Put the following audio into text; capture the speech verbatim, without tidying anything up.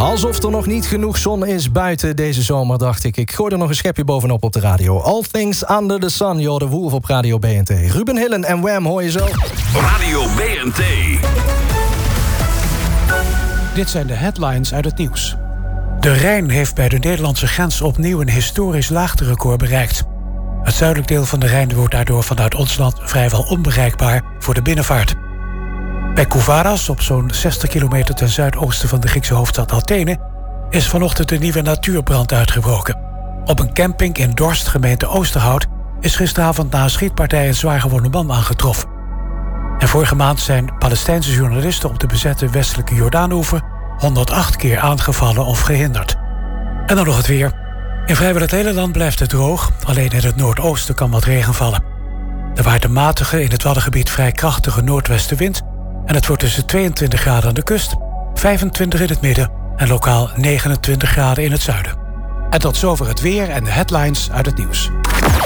Alsof er nog niet genoeg zon is buiten deze zomer, dacht ik. Ik gooi er nog een schepje bovenop op de radio. All Things Under the Sun, joh, de Wolf op Radio B N T. Ruben Hillen en Wham hoor je zo. Radio B N T. Dit zijn de headlines uit het nieuws. De Rijn heeft bij de Nederlandse grens opnieuw een historisch laagterecord bereikt. Het zuidelijk deel van de Rijn wordt daardoor vanuit ons land vrijwel onbereikbaar voor de binnenvaart. Bij Kouvaras, op zo'n zestig kilometer ten zuidoosten van de Griekse hoofdstad Athene, is vanochtend een nieuwe natuurbrand uitgebroken. Op een camping in Dorst, gemeente Oosterhout, is gisteravond na een schietpartij een zwaar gewonde man aangetroffen. En vorige maand zijn Palestijnse journalisten op de bezette westelijke Jordaanoever honderdacht keer aangevallen of gehinderd. En dan nog het weer. In vrijwel het hele land blijft het droog, alleen in het noordoosten kan wat regen vallen. Er waait een matige, in het Waddengebied vrij krachtige noordwestenwind en het wordt tussen tweeëntwintig graden aan de kust, vijfentwintig in het midden en lokaal negenentwintig graden in het zuiden. En tot zover het weer en de headlines uit het nieuws.